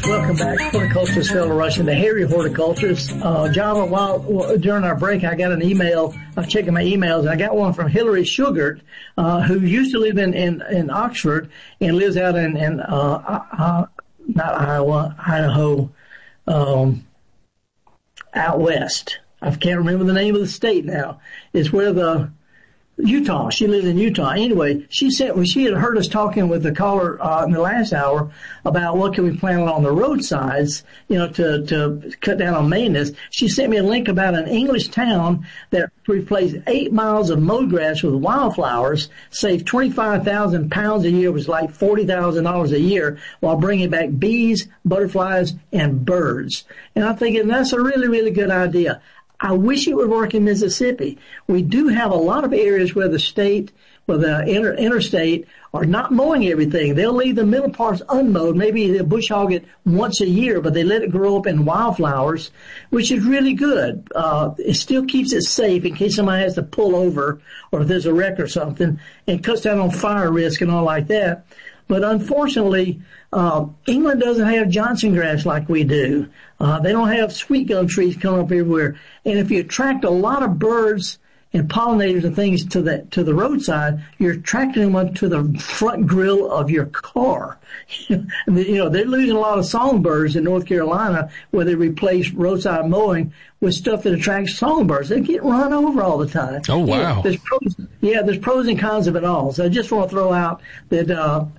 Welcome back, Horticulturist Fellow Russian, the hairy horticulturist. Java, during our break, I got an email. I was checking my emails, and I got one from Hillary Sugart, who used to live in Oxford and lives out in not Iowa, Idaho, out west. I can't remember the name of the state now. It's where Utah. She lives in Utah. Anyway, she had heard us talking with the caller in the last hour about what can we plant on the roadsides, to cut down on maintenance. She sent me a link about an English town that replaced 8 miles of mowed grass with wildflowers, saved 25,000 pounds a year, which was like $40,000 a year, while bringing back bees, butterflies, and birds. And I'm thinking that's a really, really good idea. I wish it would work in Mississippi. We do have a lot of areas where the state, where the interstate are not mowing everything. They'll leave the middle parts unmowed. Maybe they'll bush hog it once a year, but they let it grow up in wildflowers, which is really good. It still keeps it safe in case somebody has to pull over or if there's a wreck or something, and cuts down on fire risk and all like that. But unfortunately, England doesn't have Johnson grass like we do. They don't have sweet gum trees coming up everywhere. And if you attract a lot of birds and pollinators and things to the roadside, you're attracting them onto the front grill of your car. They're losing a lot of songbirds in North Carolina where they replace roadside mowing with stuff that attracts songbirds. They get run over all the time. Oh, wow. There's pros and cons of it all. So I just want to throw out that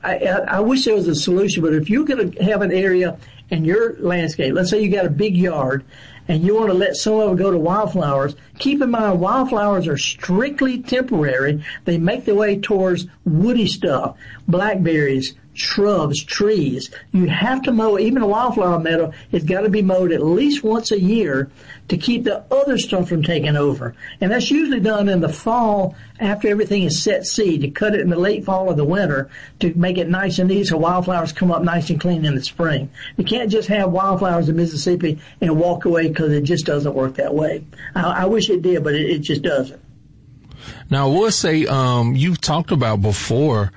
I wish there was a solution, but if you're going to have an area in your landscape, let's say you got a big yard, and you want to let some of it go to wildflowers, keep in mind wildflowers are strictly temporary. They make their way towards woody stuff, blackberries, shrubs, trees. You have to mow, even a wildflower meadow, it's got to be mowed at least once a year to keep the other stuff from taking over. And that's usually done in the fall after everything is set seed. You cut it in the late fall or the winter to make it nice and neat so wildflowers come up nice and clean in the spring. You can't just have wildflowers in Mississippi and walk away because it just doesn't work that way. I wish it did, but it just doesn't. Now, I will say, you've talked about before,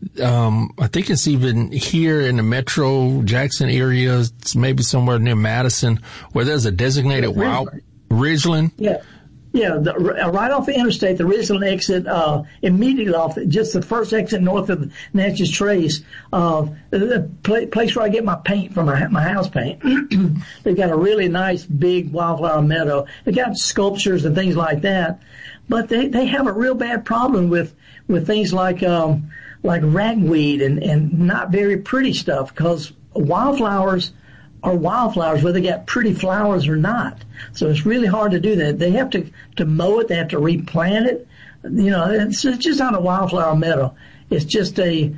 I think it's even here in the Metro Jackson area, it's maybe somewhere near Madison, where there's a designated Ridgeland. Yeah. Yeah, right off the interstate, the Ridgeland exit, immediately off, just the first exit north of Natchez Trace, the place where I get my paint from my house paint. They've got a really nice big wildflower meadow. They got sculptures and things like that, but they have a real bad problem with things like ragweed and not very pretty stuff, because wildflowers are wildflowers whether they got pretty flowers or not. So it's really hard to do that. They have to mow it. They have to replant it. It's just not a wildflower meadow. It's just a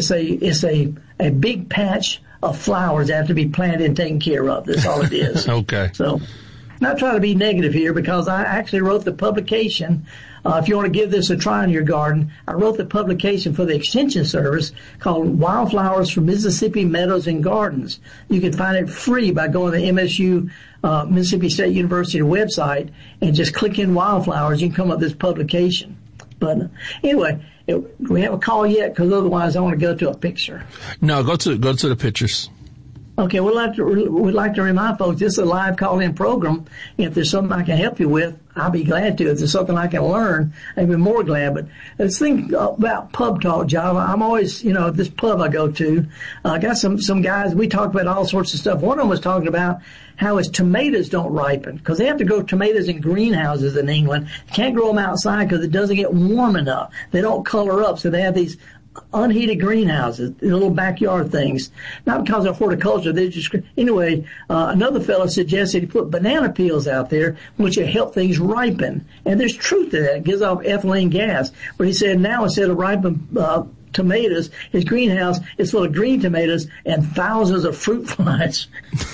big patch of flowers that have to be planted and taken care of. That's all it is. Okay. So, not trying to be negative here, because I actually wrote the publication. If you want to give this a try in your garden, I wrote the publication for the Extension Service called Wildflowers for Mississippi Meadows and Gardens. You can find it free by going to the MSU, Mississippi State University website and just click in wildflowers. You can come up with this publication. But anyway, do we have a call yet? Because otherwise I want to go to a picture. No, go to the pictures. Okay, we'd like to remind folks this is a live call-in program. If there's something I can help you with, I'll be glad to. If there's something I can learn, I'd be more glad. But let's think about pub talk, Java. I'm always, this pub I go to, I got some guys, we talk about all sorts of stuff. One of them was talking about how his tomatoes don't ripen, because they have to grow tomatoes in greenhouses in England. You can't grow them outside because it doesn't get warm enough. They don't color up, so they have these unheated greenhouses, little backyard things. Not because of horticulture, they just, anyway, another fellow suggested he put banana peels out there, which will help things ripen. And there's truth to that. It gives off ethylene gas. But he said now instead of ripen tomatoes, his greenhouse is full of green tomatoes and thousands of fruit flies.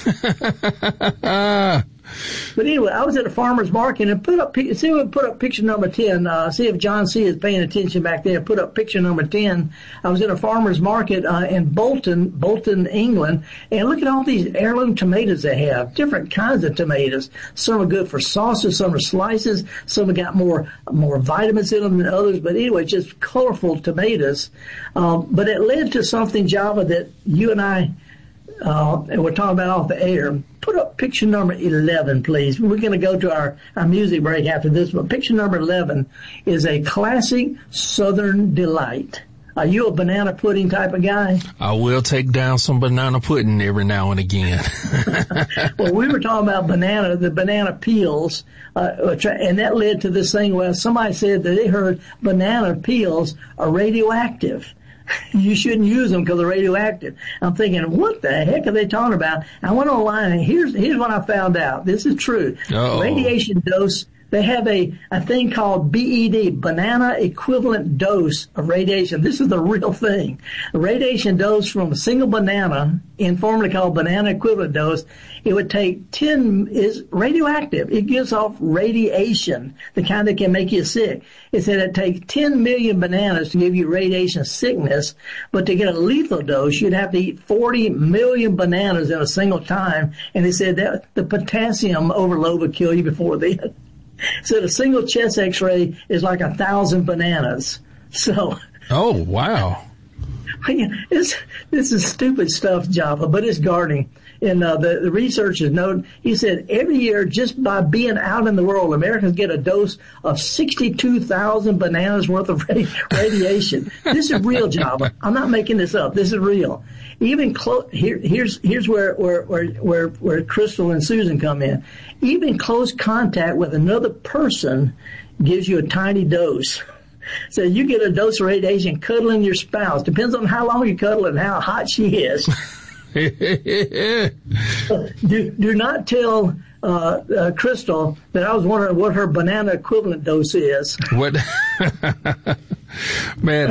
But anyway, I was at a farmer's market and put up picture number 10. See if John C. is paying attention back there. Put up picture number 10. I was at a farmer's market in Bolton, England, and look at all these heirloom tomatoes they have. Different kinds of tomatoes. Some are good for sauces, some are slices, some have got more vitamins in them than others. But anyway, just colorful tomatoes. But it led to something, Java, that you and I and we're talking about off the air, put up picture number 11, please. We're going to go to our music break after this, but picture number 11 is a classic Southern delight. Are you a banana pudding type of guy? I will take down some banana pudding every now and again. Well, we were talking about the banana peels, and that led to this thing where somebody said that they heard banana peels are radioactive. You shouldn't use them because they're radioactive. I'm thinking, what the heck are they talking about? I went online, and here's what I found out. This is true. Uh-oh. Radiation dose. They have a thing called BED, banana equivalent dose of radiation. This is the real thing. A radiation dose from a single banana, informally called banana equivalent dose, it would take 10, is radioactive. It gives off radiation, the kind that can make you sick. It said it takes 10 million bananas to give you radiation sickness, but to get a lethal dose, you'd have to eat 40 million bananas at a single time. And they said that the potassium overload would kill you before then. So a single chest X-ray is like 1,000 bananas. So. Oh, wow. This is stupid stuff, Java, but it's gardening. And the researchers note, he said every year just by being out in the world, Americans get a dose of 62,000 bananas worth of radiation. This is real, Java. I'm not making this up. This is real. Even here's where Crystal and Susan come in. Even close contact with another person gives you a tiny dose. So you get a dose of radiation cuddling your spouse. Depends on how long you cuddle and how hot she is. Do not tell Crystal that I was wondering what her banana equivalent dose is. What? Man,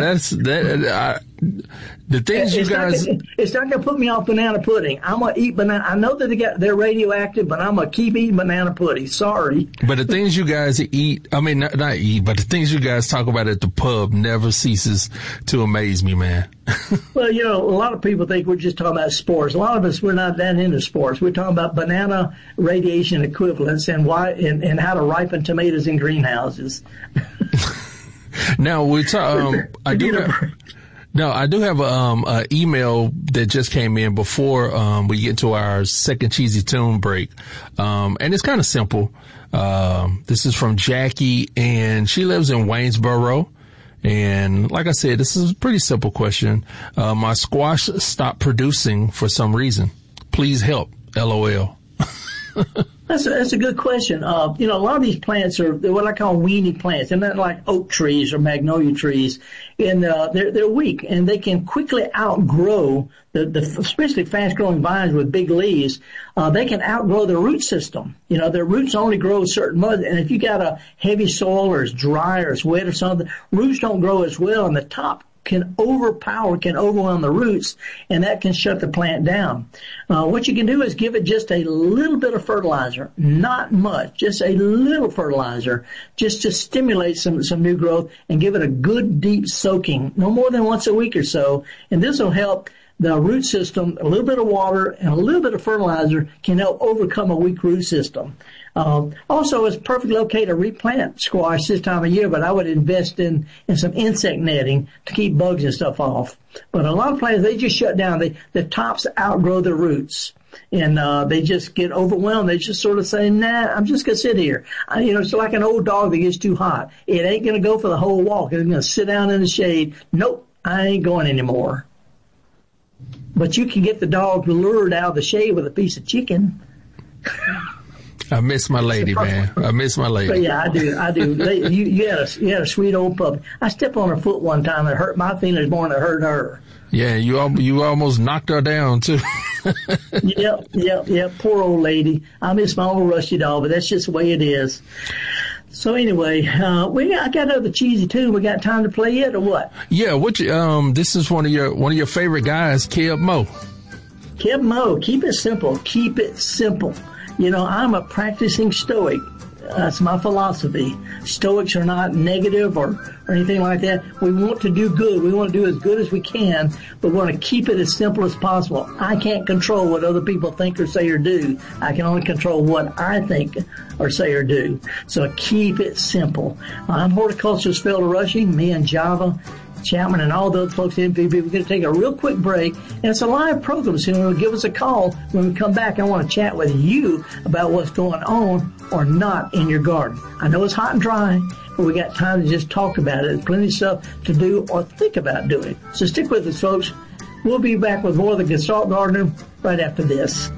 the things you guys. It's not going to put me off banana pudding. I'm going to eat banana. I know that they're radioactive, but I'm going to keep eating banana pudding. Sorry. But the things you guys eat, I mean, not eat, but the things you guys talk about at the pub never ceases to amaze me, man. Well, a lot of people think we're just talking about sports. A lot of us, we're not that into sports. We're talking about banana radiation equivalents and why and how to ripen tomatoes in greenhouses. Now we talk. I do have an email that just came in before we get to our second cheesy tune break, and it's kind of simple. This is from Jackie, and she lives in Waynesboro. And like I said, this is a pretty simple question. My squash stopped producing for some reason. Please help. LOL. That's a good question. A lot of these plants are what I call weenie plants. They're not like oak trees or magnolia trees, and they're weak and they can quickly outgrow especially fast-growing vines with big leaves. They can outgrow their root system. Their roots only grow a certain mud, and if you got a heavy soil or it's dry or it's wet or something, roots don't grow as well, and the top can overwhelm the roots, and that can shut the plant down. What you can do is give it just a little bit of fertilizer, not much, just a little fertilizer, just to stimulate some new growth, and give it a good deep soaking, no more than once a week or so, and this will help the root system. A little bit of water and a little bit of fertilizer can help overcome a weak root system. Also, it's perfectly okay to replant squash this time of year, but I would invest in some insect netting to keep bugs and stuff off. But a lot of plants, they just shut down. The tops outgrow the roots, and they just get overwhelmed. They just sort of say, nah, I'm just going to sit here. It's like an old dog that gets too hot. It ain't going to go for the whole walk. It's going to sit down in the shade. Nope, I ain't going anymore. But you can get the dog lured out of the shade with a piece of chicken. I miss my lady, man. I miss my lady. But yeah, I do. You had a sweet old puppy. I stepped on her foot one time and hurt my feelings more than it hurt her. Yeah, you almost knocked her down too. Yep. Poor old lady. I miss my old Rusty dog, but that's just the way it is. So anyway, I got another cheesy tune. We got time to play it or what? Yeah. This is one of your favorite guys, Keb Mo. Keb Mo. Keep it simple. Keep it simple. I'm a practicing Stoic. That's my philosophy. Stoics are not negative or anything like that. We want to do good. We want to do as good as we can, but we want to keep it as simple as possible. I can't control what other people think or say or do. I can only control what I think or say or do. So keep it simple. I'm horticulturist Felder Rushing. Me and Java Chapman and all the other folks at MPB. We're going to take a real quick break, and it's a live program, so you'll give us a call when we come back. I want to chat with you about what's going on or not in your garden. I know it's hot and dry, but we got time to just talk about it. There's plenty of stuff to do or think about doing. So stick with us, folks. We'll be back with more of the Gestalt Gardener right after this.